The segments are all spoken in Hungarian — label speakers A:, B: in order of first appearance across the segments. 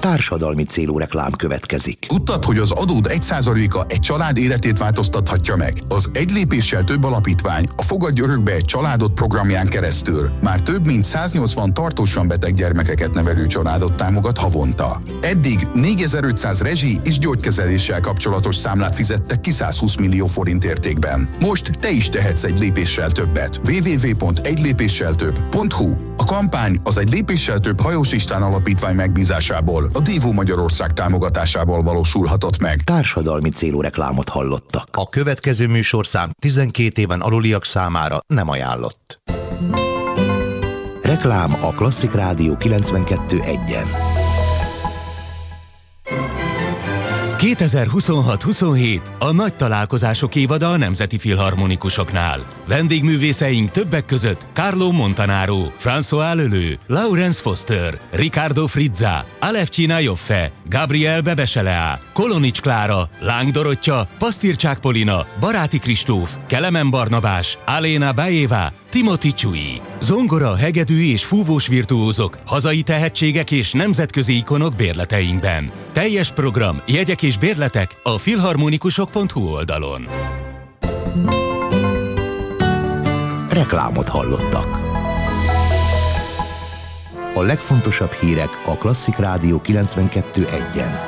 A: Társadalmi célú reklám következik.
B: Tudtad, hogy az adód 1%-a egy család életét változtathatja meg? Az Egy lépéssel több alapítvány a Fogadj Örökbe egy családot programján keresztül már több mint 180 tartósan beteg gyermekeket nevelő családot támogat havonta. Eddig 4500 rezsi és gyógykezeléssel kapcsolatos számlát fizettek ki 120 millió forint értékben. Most te is tehetsz egy lépéssel többet. www.egylépésseltöbb.hu. A kampány az Egy lépéssel több Hajós István Alapítvány megbízásából, a Dévó Magyarország támogatásával valósulhatott meg.
A: Társadalmi célú reklámot hallottak.
C: A következő műsorszám 12 éven aluliak számára nem ajánlott.
A: Reklám a Klasszik Rádió 92.1-en.
D: 2026-27 a nagy találkozások évada a Nemzeti Filharmonikusoknál. Vendégművészeink többek között Carlo Montanaro, François Leleu, Laurence Foster, Riccardo Frizza, Alevcsina Joffe, Gabriel Bebeselea, Kolonics Klára, Láng Dorottya, Pasztircsák Polina, Baráti Kristóf, Kelemen Barnabás, Aléna Bajeva, Timothy Csui. Zongora, hegedű és fúvós virtuózok, hazai tehetségek és nemzetközi ikonok bérleteinkben. Teljes program, jegyek és bérletek a filharmonikusok.hu oldalon.
A: Reklámot hallottak. A legfontosabb hírek a Klasszik Rádió 92.1-en.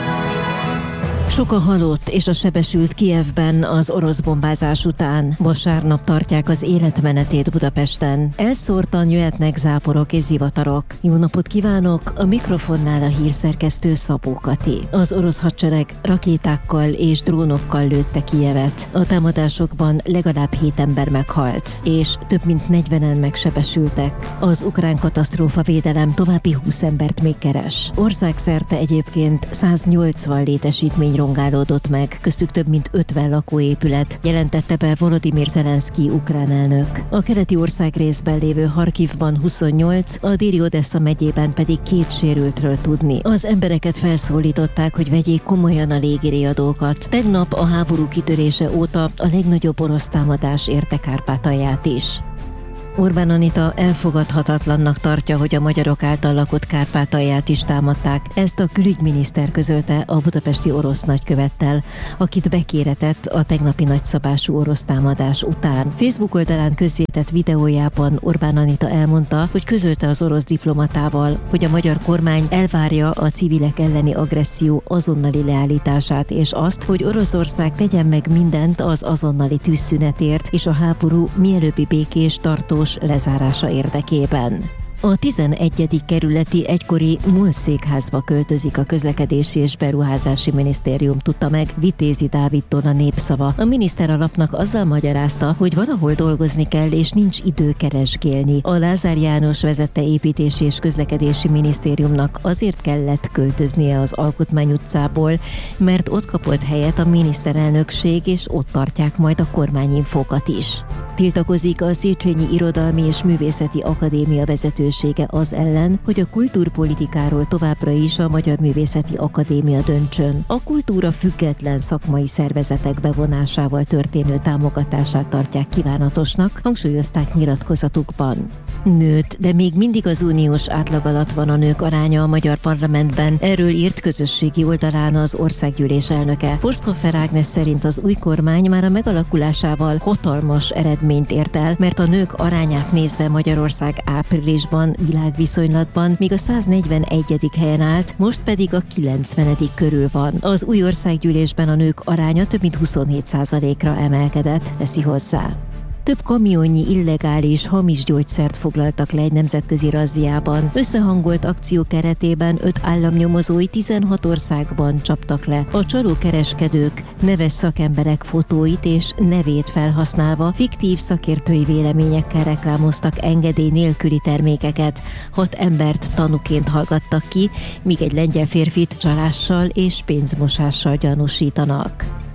E: Sok a halott és a sebesült Kijevben az orosz bombázás után. Vasárnap tartják az életmenetét Budapesten. Elszórtan jöhetnek záporok és zivatarok. Jó napot kívánok! A mikrofonnál a hírszerkesztő Szabó Kati. Az orosz hadsereg rakétákkal és drónokkal lőtte Kijevet. A támadásokban legalább 7 ember meghalt, és több mint 40-en megsebesültek. Az ukrán katasztrófavédelem további 20 embert még keres. Országszerte egyébként 180 létesítmény rongálódott meg, köztük több mint 50 lakóépület, jelentette be Volodymyr Zelenszkij ukrán elnök. A keleti országrészben lévő Harkivban 28, a déli Odessa megyében pedig 2 sérültről tudni. Az embereket felszólították, hogy vegyék komolyan a légiriadókat. Tegnap a háború kitörése óta a legnagyobb orosz támadás érte Kárpátalját is. Orbán Anita elfogadhatatlannak tartja, hogy a magyarok által lakott Kárpátalját is támadták. Ezt a külügyminiszter közölte a budapesti orosz nagykövettel, akit bekéretett a tegnapi nagyszabású orosz támadás után. Facebook oldalán közzétett videójában Orbán Anita elmondta, hogy közölte az orosz diplomatával, hogy a magyar kormány elvárja a civilek elleni agresszió azonnali leállítását, és azt, hogy Oroszország tegyen meg mindent az azonnali tűzszünetért és a háború mielőbbi békés, tartós lezárása érdekében. A 11. kerületi egykori MOL székházba költözik a Közlekedési és Beruházási Minisztérium, tudta meg Vitézi Dávidtól a Népszava. A miniszter a lapnak azzal magyarázta, hogy valahol dolgozni kell és nincs idő keresgélni. A Lázár János vezette Építési és Közlekedési Minisztériumnak azért kellett költöznie az Alkotmány utcából, mert ott kapott helyet a miniszterelnökség, és ott tartják majd a kormányinfókat is. Tiltakozik a Széchenyi Irodalmi és Művészeti Akadémia vezetősége az ellen, hogy a kultúrpolitikáról továbbra is a Magyar Művészeti Akadémia döntsön. A kultúra független szakmai szervezetek bevonásával történő támogatását tartják kívánatosnak, hangsúlyozták nyilatkozatukban. Nőtt, de még mindig az uniós átlag alatt van a nők aránya a magyar parlamentben. Erről írt közösségi oldalán az országgyűlés elnöke. Forsthofer Ágnes szerint az új kormány már a megalakulásával hatalmas eredményt ért el, mert a nők arányát nézve Magyarország áprilisban világviszonylatban még a 141. helyen állt, most pedig a 90. körül van. Az új országgyűlésben a nők aránya több mint 27%-ra emelkedett, teszi hozzá. Több kamionnyi illegális, hamis gyógyszert foglaltak le egy nemzetközi razziában. Összehangolt akció keretében 5 államnyomozói 16 országban csaptak le. A csalókereskedők neves szakemberek fotóit és nevét felhasználva fiktív szakértői véleményekkel reklámoztak engedély nélküli termékeket. 6 embert tanúként hallgattak ki, míg egy lengyel férfit csalással és pénzmosással gyanúsítanak.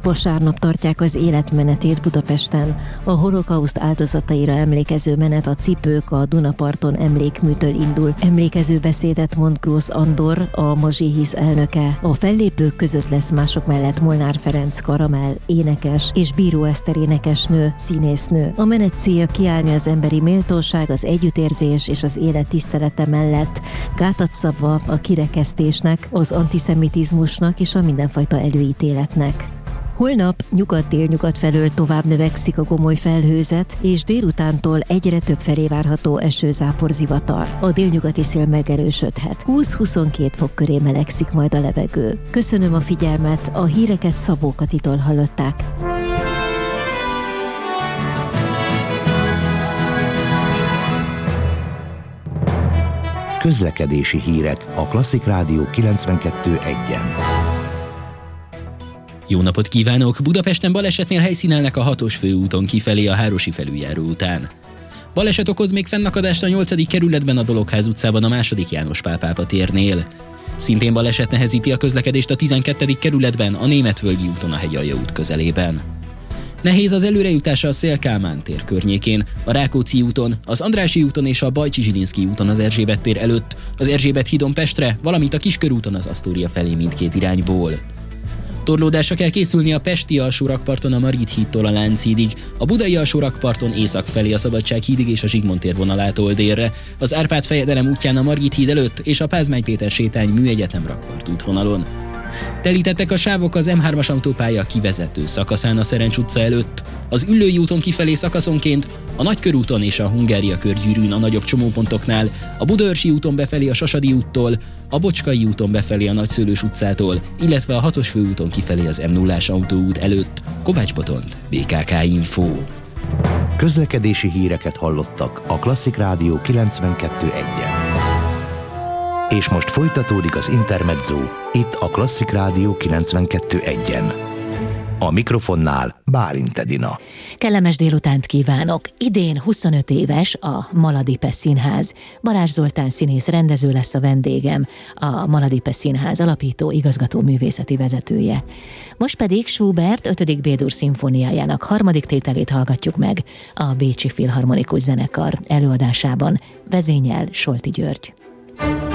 E: Vasárnap tartják az életmenetét Budapesten. A holokauszt áldozataira emlékező menet a Cipők a Dunaparton emlékműtől indul. Emlékező beszédet mond Grósz Andor, a Mazsihisz elnöke. A fellépők között lesz mások mellett Molnár Ferenc Karamell, énekes, és Bíró Eszter énekesnő, színésznő. A menet célja kiállni az emberi méltóság, az együttérzés és az élet tisztelete mellett, gátat szabva a kirekesztésnek, az antiszemitizmusnak és a mindenfajta előítéletnek. Holnap nyugat-délnyugat felől tovább növekszik a gomoly felhőzet, és délutántól egyre több felé várható esőzápor, zivatar. A délnyugati szél megerősödhet. 20-22 fok köré melegszik majd a levegő. Köszönöm a figyelmet, a híreket Szabó Katitól hallották.
A: Közlekedési hírek a Klasszik Rádió 92.1-en.
F: Jó napot kívánok! Budapesten balesetnél helyszínelnek a 6-os főúton kifelé a Hárosi felüljáró után. Baleset okoz még fennakadást a 8. kerületben a Dologház utcában a II. János Pál pápa térnél. Szintén baleset nehezíti a közlekedést a 12. kerületben a Németvölgyi úton a Hegyalja út közelében. Nehéz az előrejutása a Széll-Kálmán tér környékén, a Rákóczi úton, az Andrássy úton és a Bajcsy-Zsilinszky úton az Erzsébet tér előtt, az Erzsébet hídon Pestre, valamint a Kiskörúton az Asztória felé mindkét irányból. Torlódásra kell készülni a pesti alsórakparton a Margit hídtól a Lánchídig, a budai alsórakparton észak felé a Szabadsághídig és a Zsigmond tér vonalától délre, az Árpád-fejedelem útján a Margit híd előtt és a Pázmány Péter sétány Műegyetem rakpart útvonalon. Telítettek a sávok az M3-as autópálya kivezető szakaszán a Szerencs utca előtt, az Üllői úton kifelé szakaszonként, a Nagykörúton és a Hungária körgyűrűn a nagyobb csomópontoknál, a Budaörsi úton befelé a Sasadi úttól, a Bocskai úton befelé a Nagyszőlős utcától, illetve a 6-os főúton kifelé az M0-ás autóút előtt. Kovács Botont, BKK Info.
A: Közlekedési híreket hallottak a Klasszik Rádió 92.1-en. És most folytatódik az Intermezzo, itt a Klasszik Rádió 92.1-en. A mikrofonnál Bálint Edina.
G: Kellemes délutánt kívánok! Idén 25 éves a Maladipe Színház. Balázs Zoltán színész rendező lesz a vendégem, a Maladipe Színház alapító, igazgató művészeti vezetője. Most pedig Schubert 5. B-dur szimfóniájának 3. tételét hallgatjuk meg a Bécsi Filharmonikus Zenekar előadásában. Vezényel Solti György.